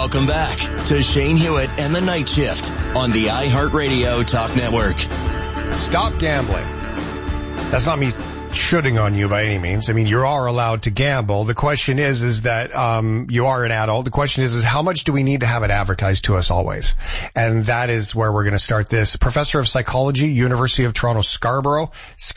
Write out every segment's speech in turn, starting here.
Welcome back to Shane Hewitt and the Night Shift on the iHeartRadio Talk Network. Stop gambling. That's not me shooting on you by any means. I mean, you are allowed to gamble. The question is that, you are an adult. The question is how much do we need to have it advertised to us always? And that is where we're going to start this. Professor of Psychology, University of Toronto, Scarborough.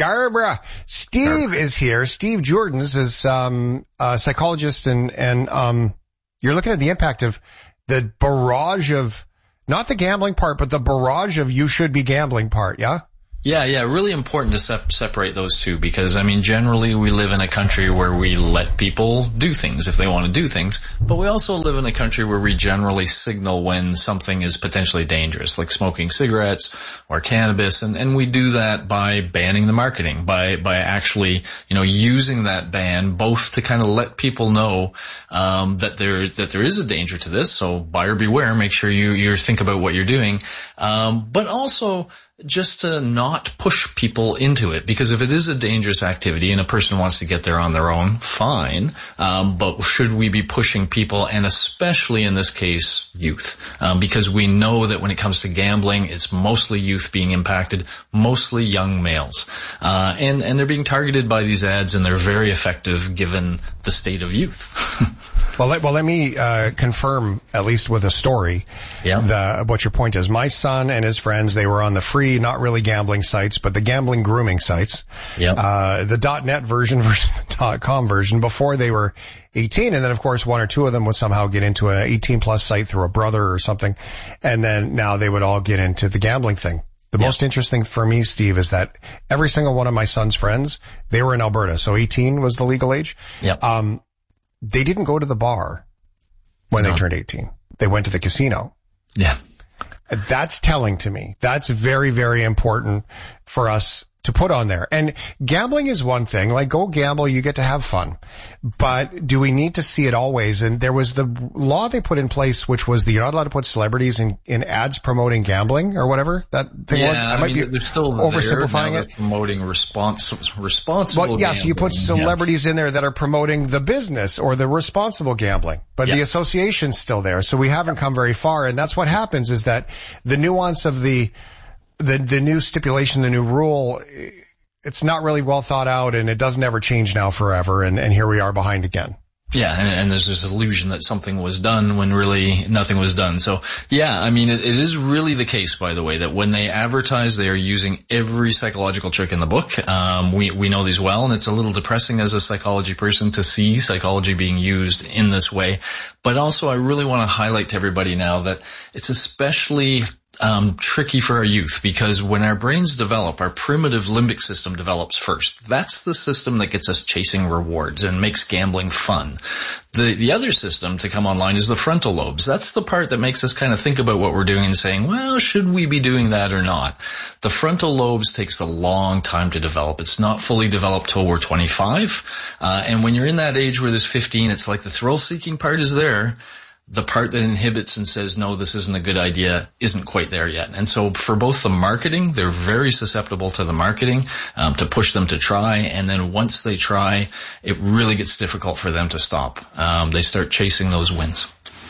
Steve is here. Steve Jordans is, a psychologist and you're looking at the impact of the barrage of, not the gambling part, but the barrage of you should be gambling part. Yeah? Yeah, really important to separate those two because, I mean, generally we live in a country where we let people do things if they want to do things, but we also live in a country where we generally signal when something is potentially dangerous, like smoking cigarettes or cannabis, and we do that by banning the marketing, by actually, using that ban both to kind of let people know that there is a danger to this, so buyer beware, make sure you think about what you're doing, but also just to not push people into it, because if it is a dangerous activity and a person wants to get there on their own, fine. But should we be pushing people, and especially in this case, youth? Because we know that when it comes to gambling, it's mostly youth being impacted, mostly young males. And they're being targeted by these ads, and they're very effective given the state of youth. Well, let me confirm, at least with a story, what your point is. My son and his friends, they were on the free, not really gambling sites, but the gambling grooming sites. The .net version versus the .com version before they were 18. And then, of course, one or two of them would somehow get into an 18-plus site through a brother or something. And then now they would all get into the gambling thing. The most interesting for me, Steve, is that every single one of my son's friends, they were in Alberta. So 18 was the legal age. They didn't go to the bar when they turned 18. They went to the casino. Yeah. That's telling to me. That's very, very important for us to put on there. And gambling is one thing. Like, go gamble, you get to have fun. But do we need to see it always? And there was the law they put in place, which was that you're not allowed to put celebrities in ads promoting gambling or whatever that thing was. I might be they're still oversimplifying it. Promoting responsible gambling. So you put celebrities in there that are promoting the business or the responsible gambling. But the association's still there. So we haven't come very far. And that's what happens, is that the nuance of the new stipulation, the new rule, it's not really well thought out, and it doesn't ever change now forever, and here we are behind again. Yeah, and there's this illusion that something was done when really nothing was done. So, yeah, I mean, it is really the case, by the way, that when they advertise, they are using every psychological trick in the book. We know these well, and it's a little depressing as a psychology person to see psychology being used in this way. But also, I really want to highlight to everybody now that it's especially tricky for our youth, because when our brains develop, our primitive limbic system develops first. That's the system that gets us chasing rewards and makes gambling fun. The other system to come online is the frontal lobes. That's the part that makes us kind of think about what we're doing and saying, well, should we be doing that or not? The frontal lobes takes a long time to develop. It's not fully developed till we're 25. And when you're in that age where there's 15, it's like the thrill-seeking part is there. The part that inhibits and says, no, this isn't a good idea, isn't quite there yet. And so for both the marketing, they're very susceptible to the marketing, to push them to try. And then once they try, it really gets difficult for them to stop. They start chasing those wins.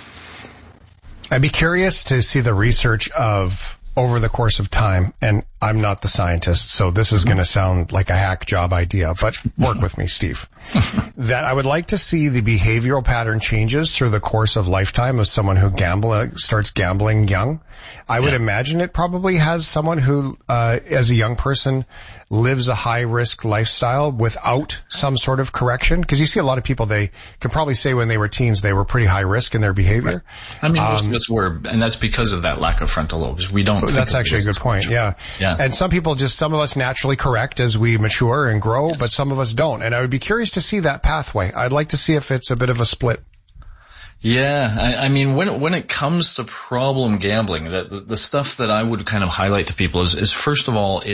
I'd be curious to see the research of over the course of time, and I'm not the scientist, so this is going to sound like a hack job idea, but work with me, Steve. That I would like to see the behavioral pattern changes through the course of lifetime of someone who starts gambling young. I would imagine it probably has someone who, as a young person, lives a high-risk lifestyle without some sort of correction. Because you see a lot of people, they can probably say when they were teens they were pretty high-risk in their behavior. Right. I mean, most of us were, and that's because of that lack of frontal lobes. We don't. That's actually a good point, yeah. And some of us naturally correct as we mature and grow, but some of us don't. And I would be curious to see that pathway. I'd like to see if it's a bit of a split. Yeah, I mean, when it comes to problem gambling, the stuff that I would kind of highlight to people is first of all, it's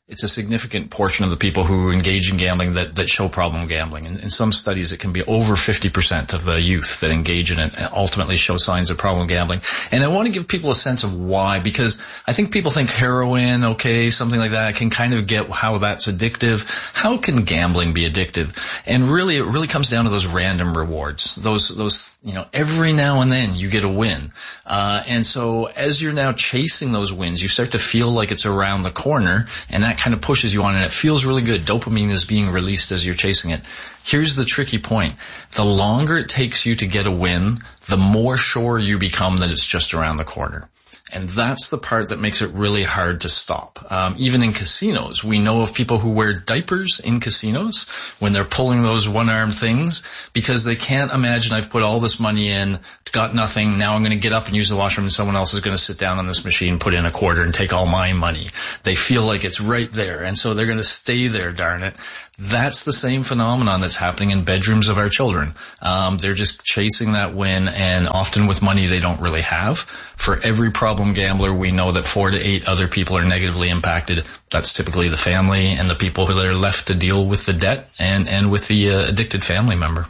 it's a significant portion of the people who engage in gambling that show problem gambling. In some studies, it can be over 50% of the youth that engage in it and ultimately show signs of problem gambling. And I want to give people a sense of why, because I think people think heroin, okay, something like that, I can kind of get how that's addictive. How can gambling be addictive? And really, it really comes down to those random rewards. Those, every now and then you get a win. And so as you're now chasing those wins, you start to feel like it's around the corner, and that kind of pushes you on, and it feels really good. Dopamine is being released as you're chasing it. Here's the tricky point. The longer it takes you to get a win, the more sure you become that it's just around the corner. And that's the part that makes it really hard to stop. Even in casinos, we know of people who wear diapers in casinos when they're pulling those one-armed things because they can't imagine, I've put all this money in, got nothing, now I'm going to get up and use the washroom and someone else is going to sit down on this machine, put in a quarter and take all my money. They feel like it's right there, and so they're going to stay there, darn it. That's the same phenomenon that's happening in bedrooms of our children. They're just chasing that win, and often with money they don't really have. For every problem gambler, we know that 4 to 8 other people are negatively impacted. That's typically the family and the people who are left to deal with the debt and with the addicted family member.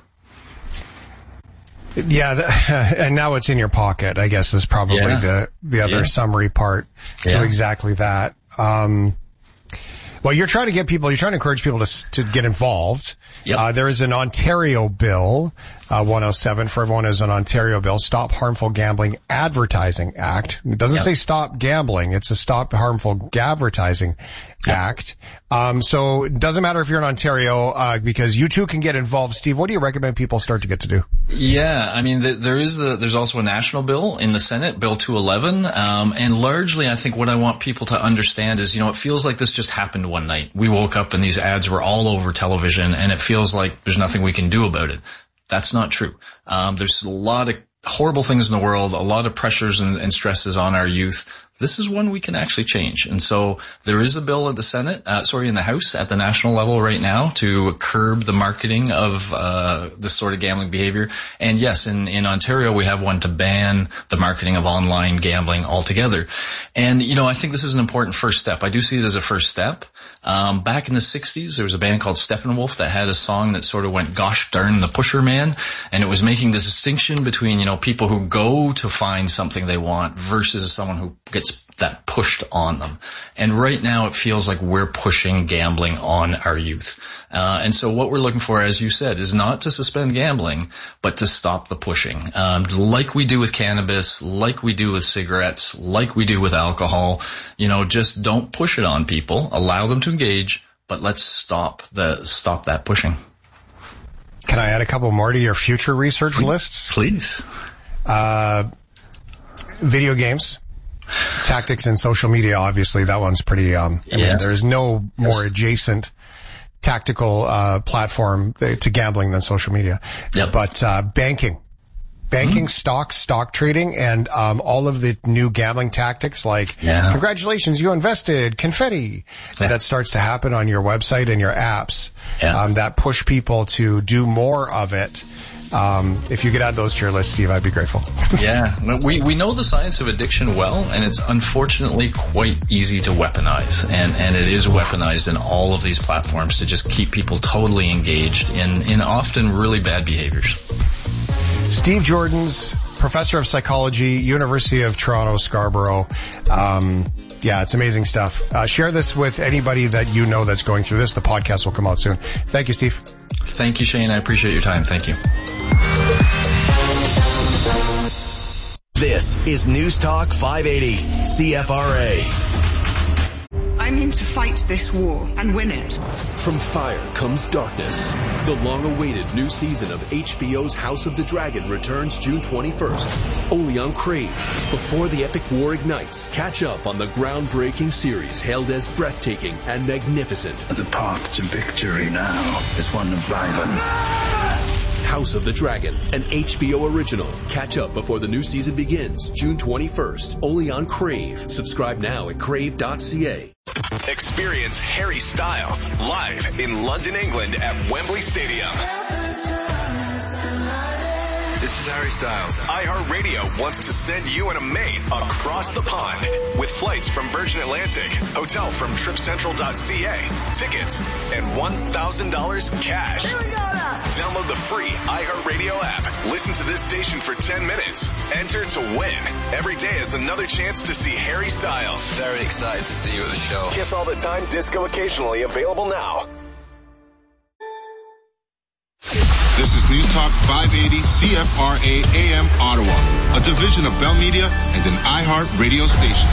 Yeah, and now it's in your pocket, I guess, is probably the other summary part to exactly that. Well, you're trying to encourage people to get involved. Yep. There is an Ontario bill, 107 for everyone is an Ontario bill, Stop Harmful Gambling Advertising Act. It doesn't say stop gambling, it's a Stop Harmful Advertising Act. So it doesn't matter if you're in Ontario, because you too can get involved. Steve, what do you recommend people start to get to do? Yeah, I mean, there's also a national bill in the Senate, Bill 211, and largely I think what I want people to understand is, it feels like this just happened one night. We woke up and these ads were all over television, and it feels like there's nothing we can do about it. That's not true. There's a lot of horrible things in the world, a lot of pressures and stresses on our youth. This is one we can actually change. And so there is a bill at the Senate, in the House at the national level right now to curb the marketing of this sort of gambling behavior. And yes, in Ontario, we have one to ban the marketing of online gambling altogether. And, I think this is an important first step. I do see it as a first step. Back in the 60s, there was a band called Steppenwolf that had a song that sort of went, gosh darn the pusher man. And it was making this distinction between, people who go to find something they want versus someone who gets that pushed on them. And right now it feels like we're pushing gambling on our youth. And so what we're looking for, as you said, is not to suspend gambling, but to stop the pushing. Like we do with cannabis, like we do with cigarettes, like we do with alcohol. Just don't push it on people. Allow them to engage, but let's stop that pushing. Can I add a couple more to your future research lists? Please. Video games. Tactics in social media, obviously, that one's pretty, I mean, there's no more adjacent tactical platform to gambling than social media. Yep. But banking, stock trading, and all of the new gambling tactics like congratulations, you invested, confetti. That starts to happen on your website and your apps that push people to do more of it. If you could add those to your list, Steve, I'd be grateful. Yeah, we know the science of addiction well, and it's unfortunately quite easy to weaponize, and it is weaponized in all of these platforms to just keep people totally engaged in often really bad behaviors. Steve Jordans, professor of psychology, University of Toronto, Scarborough. It's amazing stuff. Share this with anybody that you know that's going through this. The podcast will come out soon. Thank you, Steve. Thank you, Shane. I appreciate your time. Thank you. This is News Talk 580, CFRA. I'm in to fight this war and win it. From fire comes darkness. The long-awaited new season of HBO's House of the Dragon returns June 21st, only on Crave. Before the epic war ignites, catch up on the groundbreaking series hailed as breathtaking and magnificent. The path to victory now is one of violence. House of the Dragon, an HBO original. Catch up before the new season begins, June 21st, only on Crave. Subscribe now at crave.ca. Experience Harry Styles live in London, England at Wembley Stadium. This is Harry Styles. iHeartRadio wants to send you and a mate across the pond with flights from Virgin Atlantic, hotel from TripCentral.ca, tickets, and $1,000 cash. Here we go now. Download the free iHeartRadio app. Listen to this station for 10 minutes. Enter to win. Every day is another chance to see Harry Styles. Very excited to see you at the show. Kiss All the Time Disco occasionally available now. This is News Talk 580 CFRA AM Ottawa, a division of Bell Media and an iHeart radio station.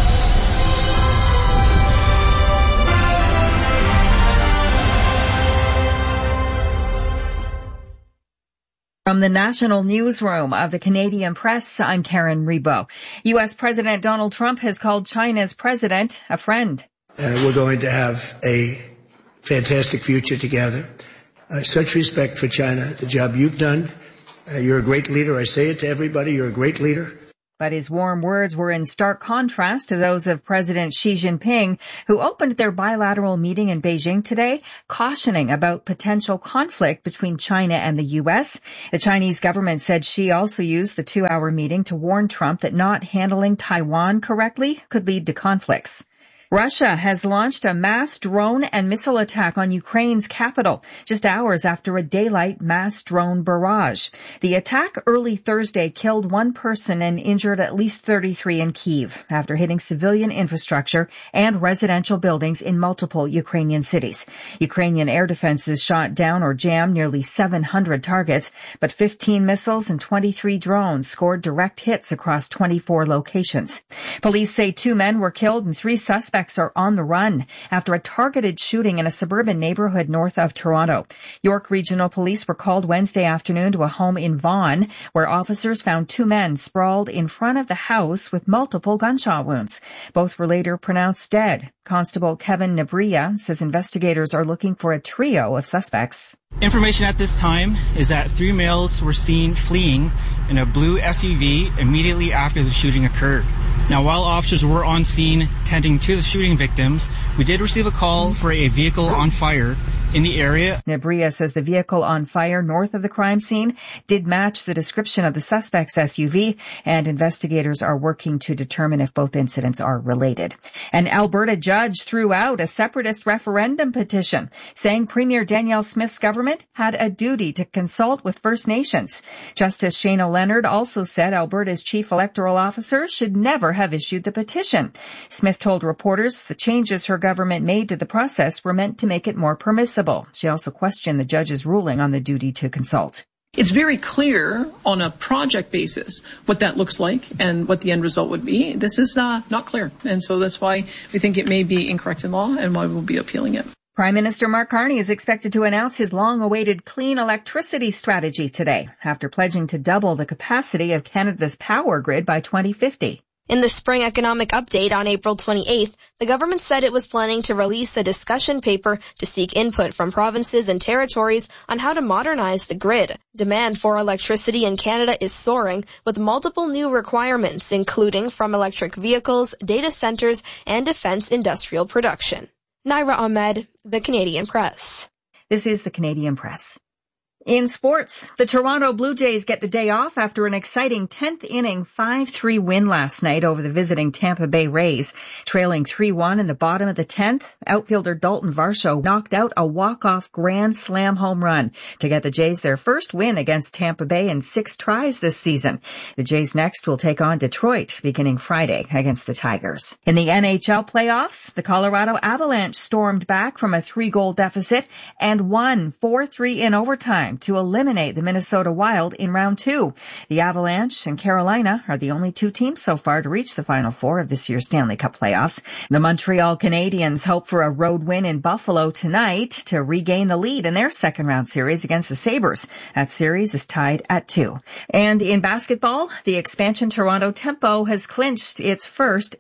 From the National Newsroom of the Canadian Press, I'm Karen Rebo. U.S. President Donald Trump has called China's president a friend. We're going to have a fantastic future together. Such respect for China, the job you've done. You're a great leader. I say it to everybody. You're a great leader. But his warm words were in stark contrast to those of President Xi Jinping, who opened their bilateral meeting in Beijing today, cautioning about potential conflict between China and the U.S. The Chinese government said Xi also used the 2-hour meeting to warn Trump that not handling Taiwan correctly could lead to conflicts. Russia has launched a mass drone and missile attack on Ukraine's capital just hours after a daylight mass drone barrage. The attack early Thursday killed 1 person and injured at least 33 in Kyiv after hitting civilian infrastructure and residential buildings in multiple Ukrainian cities. Ukrainian air defenses shot down or jammed nearly 700 targets, but 15 missiles and 23 drones scored direct hits across 24 locations. Police say 2 men were killed and 3 suspects are on the run after a targeted shooting in a suburban neighborhood north of Toronto. York Regional Police were called Wednesday afternoon to a home in Vaughan, where officers found 2 men sprawled in front of the house with multiple gunshot wounds. Both were later pronounced dead. Constable Kevin Nabria says investigators are looking for a trio of suspects. Information at this time is that 3 males were seen fleeing in a blue SUV immediately after the shooting occurred. Now, while officers were on scene tending to the shooting victims, we did receive a call for a vehicle on fire in the area. Nabria says the vehicle on fire north of the crime scene did match the description of the suspect's SUV, and investigators are working to determine if both incidents are related. An Alberta judge threw out a separatist referendum petition saying Premier Danielle Smith's government had a duty to consult with First Nations. Justice Shana Leonard also said Alberta's chief electoral officer should never have issued the petition. Smith told reporters the changes her government made to the process were meant to make it more permissible. She also questioned the judge's ruling on the duty to consult. It's very clear on a project basis what that looks like and what the end result would be. This is not clear. And so that's why we think it may be incorrect in law and why we'll be appealing it. Prime Minister Mark Carney is expected to announce his long-awaited clean electricity strategy today after pledging to double the capacity of Canada's power grid by 2050. In the spring economic update on April 28th, the government said it was planning to release a discussion paper to seek input from provinces and territories on how to modernize the grid. Demand for electricity in Canada is soaring, with multiple new requirements, including from electric vehicles, data centers, and defense industrial production. Naira Ahmed, The Canadian Press. This is The Canadian Press. In sports, the Toronto Blue Jays get the day off after an exciting 10th inning 5-3 win last night over the visiting Tampa Bay Rays. Trailing 3-1 in the bottom of the 10th, outfielder Dalton Varsho knocked out a walk-off grand slam home run to get the Jays their first win against Tampa Bay in 6 tries this season. The Jays next will take on Detroit beginning Friday against the Tigers. In the NHL playoffs, the Colorado Avalanche stormed back from a 3-goal deficit and won 4-3 in overtime to eliminate the Minnesota Wild in round 2. The Avalanche and Carolina are the only 2 teams so far to reach the Final Four of this year's Stanley Cup playoffs. The Montreal Canadiens hope for a road win in Buffalo tonight to regain the lead in their second-round series against the Sabres. That series is tied at 2. And in basketball, the expansion Toronto Tempo has clinched its first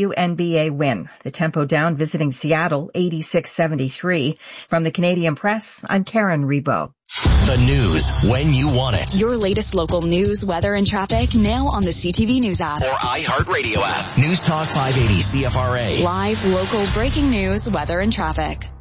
WNBA win. The Tempo down visiting Seattle 86-73. From the Canadian Press, I'm Karen Rebo. The news when you want it. Your latest local news, weather, and traffic now on the CTV News app. Or iHeartRadio app. News Talk 580 CFRA. Live, local, breaking news, weather, and traffic.